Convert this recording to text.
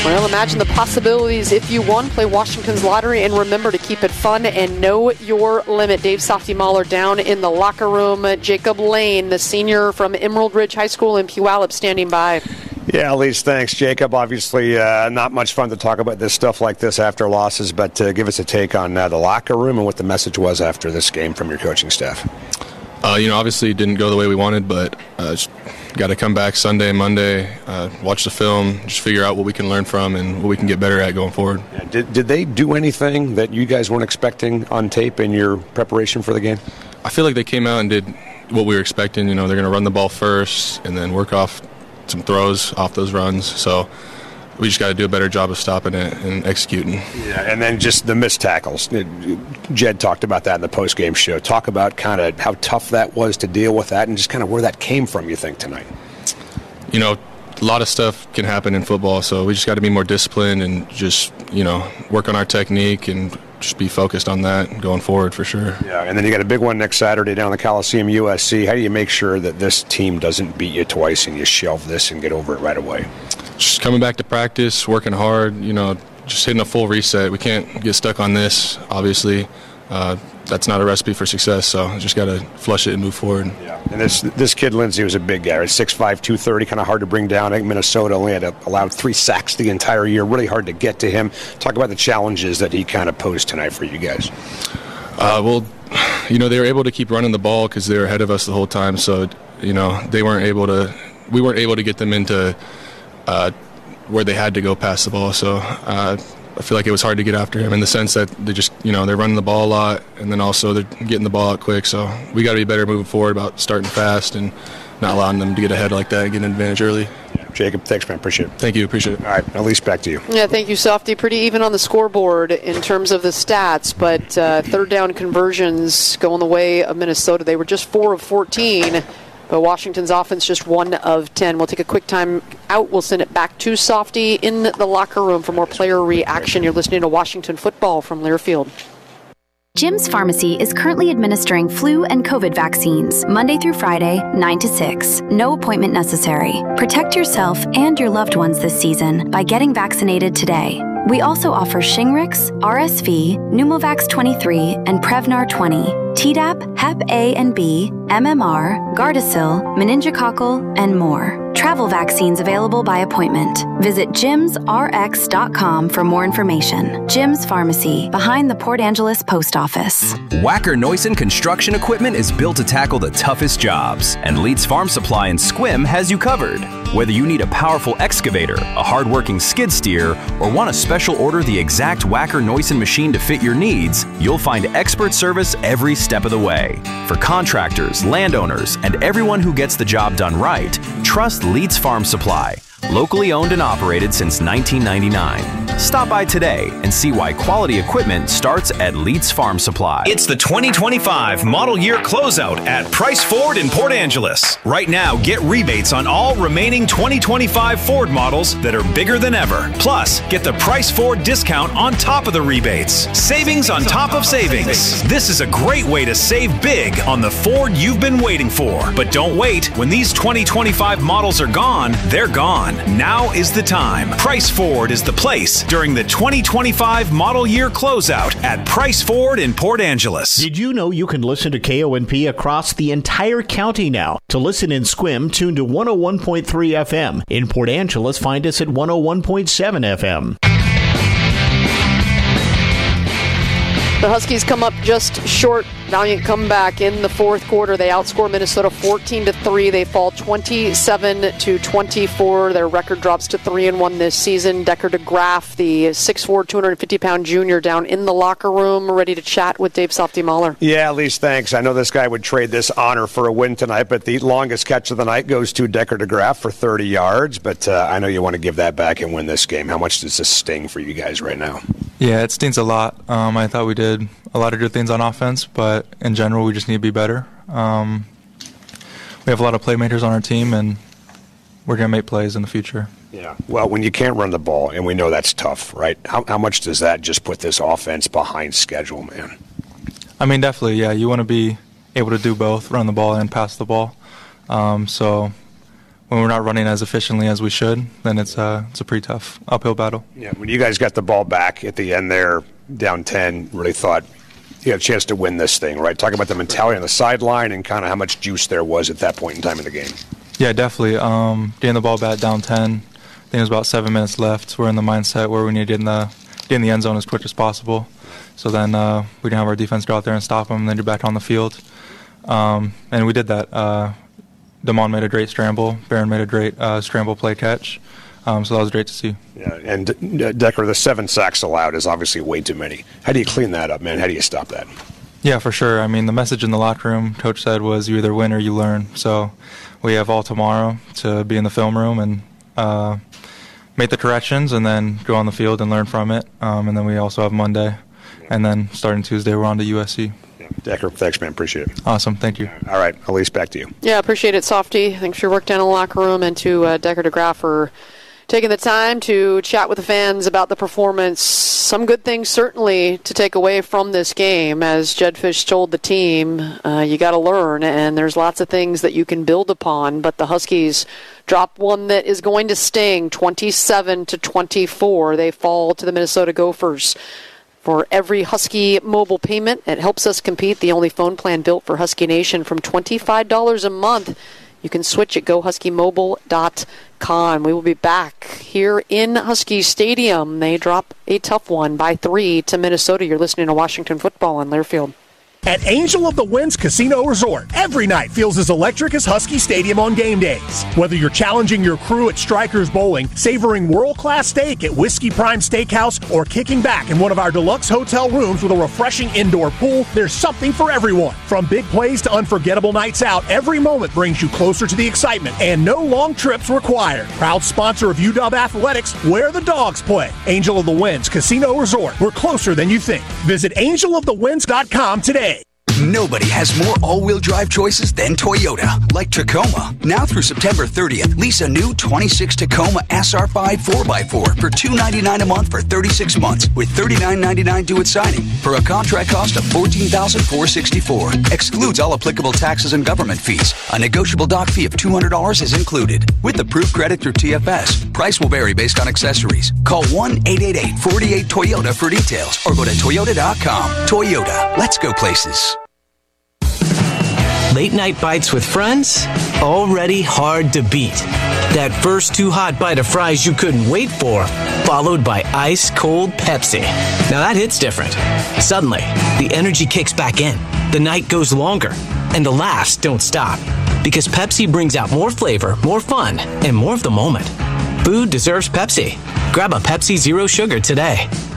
Well, imagine the possibilities if you won. Play Washington's lottery, and remember to keep it fun and know your limit. Dave Softy Mahler down in the locker room. Jacob Lane, the senior from Emerald Ridge High School in Puyallup, standing by. Yeah, Elise, thanks, Jacob. Obviously, not much fun to talk about this stuff like this after losses, but give us a take on the locker room and what the message was after this game from your coaching staff. Obviously it didn't go the way we wanted, but got to come back Sunday, Monday, watch the film, just figure out what we can learn from and what we can get better at going forward. Yeah, did they do anything that you guys weren't expecting on tape in your preparation for the game? I feel like they came out and did what we were expecting. They're going to run the ball first and then work off some throws off those runs. So we just got to do a better job of stopping it and executing. Yeah, and then just the missed tackles. Jed talked about that in the post-game show. Talk about kind of how tough that was to deal with that and just kind of where that came from, you think, tonight. A lot of stuff can happen in football, so we just got to be more disciplined and just, work on our technique and just be focused on that going forward for sure. Yeah, and then you got a big one next Saturday down in the Coliseum, USC. How do you make sure that this team doesn't beat you twice and you shelve this and get over it right away? Just coming back to practice, working hard, just hitting a full reset. We can't get stuck on this, obviously. That's not a recipe for success, so just got to flush it and move forward. Yeah, and this kid, Lindsey, was a big guy. Right? 6'5", 230, kind of hard to bring down. I think Minnesota only had allowed 3 sacks the entire year. Really hard to get to him. Talk about the challenges that he kind of posed tonight for you guys. They were able to keep running the ball because they were ahead of us the whole time, so, we weren't able to get them into where they had to go pass the ball, so I feel like it was hard to get after him in the sense that they just, they're running the ball a lot, and then also they're getting the ball out quick, so we got to be better moving forward about starting fast and not allowing them to get ahead like that and get an advantage early. Jacob, thanks, man. Appreciate it. Thank you. Appreciate it. All right, Elise, back to you. Yeah, thank you, Softy. Pretty even on the scoreboard in terms of the stats, but third down conversions going the way of Minnesota. They were just 4 of 14. But Washington's offense just 1 of 10. We'll take a quick time out. We'll send it back to Softy in the locker room for more player reaction. You're listening to Washington Football from Learfield. Jim's Pharmacy is currently administering flu and COVID vaccines Monday through Friday, 9 to 6. No appointment necessary. Protect yourself and your loved ones this season by getting vaccinated today. We also offer Shingrix, RSV, Pneumovax 23, and Prevnar 20, Tdap, Hep A and B, MMR, Gardasil, meningococcal, and more. Travel vaccines available by appointment. Visit jimsrx.com for more information. Jim's Pharmacy, behind the Port Angeles Post Office. Wacker Neuson Construction Equipment is built to tackle the toughest jobs, and Leeds Farm Supply in Sequim has you covered. Whether you need a powerful excavator, a hard-working skid steer, or want to special order the exact Wacker Neuson machine to fit your needs, you'll find expert service every step of the way. For contractors, landowners, and everyone who gets the job done right, trust Leeds Farm Supply. Locally owned and operated since 1999. Stop by today and see why quality equipment starts at Leeds Farm Supply. It's the 2025 model year closeout at Price Ford in Port Angeles. Right now, get rebates on all remaining 2025 Ford models that are bigger than ever. Plus, get the Price Ford discount on top of the rebates. Savings on top of savings. This is a great way to save big on the Ford you've been waiting for. But don't wait. When these 2025 models are gone, they're gone. Now is the time. Price Ford is the place during the 2025 model year closeout at Price Ford in Port Angeles. Did you know you can listen to KONP across the entire county now? To listen in Sequim, tune to 101.3 FM. In Port Angeles, find us at 101.7 FM. The Huskies come up just short. Valiant comeback in the fourth quarter. They outscore Minnesota 14-3. They fall 27-24. Their record drops to 3-1 this season. Decker DeGraff, the 6'4", 250-pound junior, down in the locker room, ready to chat with Dave Softy Mahler. Yeah, at least thanks. I know this guy would trade this honor for a win tonight, but the longest catch of the night goes to Decker DeGraff for 30 yards. But I know you want to give that back and win this game. How much does this sting for you guys right now? Yeah, it stings a lot. I thought we did a lot of good things on offense, but in general, we just need to be better. We have a lot of playmakers on our team, and we're going to make plays in the future. Yeah. Well, when you can't run the ball, and we know that's tough, right? How much does that just put this offense behind schedule, man? I mean, definitely, yeah. You want to be able to do both, run the ball and pass the ball. So when we're not running as efficiently as we should, then it's a pretty tough uphill battle. Yeah, when you guys got the ball back at the end there, down 10, really thought you had a chance to win this thing, right? Talk about the mentality on the sideline and kind of how much juice there was at that point in time in the game. Yeah, definitely. Getting the ball back down 10, I think it was about 7 minutes left. We're in the mindset where we need to get in the end zone as quick as possible. So then we didn't have our defense go out there and stop them and then get back on the field. And we did that. Damon made a great scramble. Barron made a great scramble play catch. So that was great to see. Yeah, and Decker, the 7 sacks allowed is obviously way too many. How do you clean that up, man? How do you stop that? Yeah, for sure. I mean, the message in the locker room, Coach said, was you either win or you learn. So we have all tomorrow to be in the film room and make the corrections and then go on the field and learn from it. And then we also have Monday. And then starting Tuesday, we're on to USC. Decker, thanks, man. Appreciate it. Awesome. Thank you. All right. Elise, back to you. Yeah, appreciate it, Softy. Thanks for your work down in the locker room, and to Decker DeGraff for taking the time to chat with the fans about the performance. Some good things certainly to take away from this game. As Jedd Fisch told the team, you got to learn, and there's lots of things that you can build upon. But the Huskies drop one that is going to sting, 27-24. They fall to the Minnesota Gophers. For every Husky mobile payment, it helps us compete. The only phone plan built for Husky Nation from $25 a month. You can switch at GoHuskyMobile.com. We will be back here in Husky Stadium. They drop a tough one by 3 to Minnesota. You're listening to Washington Football on Learfield. At Angel of the Winds Casino Resort, every night feels as electric as Husky Stadium on game days. Whether you're challenging your crew at Strikers Bowling, savoring world-class steak at Whiskey Prime Steakhouse, or kicking back in one of our deluxe hotel rooms with a refreshing indoor pool, there's something for everyone. From big plays to unforgettable nights out, every moment brings you closer to the excitement, and no long trips required. Proud sponsor of UW Athletics, where the dogs play. Angel of the Winds Casino Resort. We're closer than you think. Visit angelofthewinds.com today. Nobody has more all-wheel drive choices than Toyota, like Tacoma. Now through September 30th, lease a new 26 Tacoma SR5 4x4 for $299 a month for 36 months with $39.99 due at signing for a contract cost of $14,464. Excludes all applicable taxes and government fees. A negotiable dock fee of $200 is included. With approved credit through TFS, price will vary based on accessories. Call 1-888-48-TOYOTA for details or go to Toyota.com. Toyota, let's go places. Late night bites with friends? Already hard to beat. That first too hot bite of fries you couldn't wait for, followed by ice cold Pepsi. Now that hits different. Suddenly, the energy kicks back in, the night goes longer, and the laughs don't stop. Because Pepsi brings out more flavor, more fun, and more of the moment. Food deserves Pepsi. Grab a Pepsi Zero Sugar today.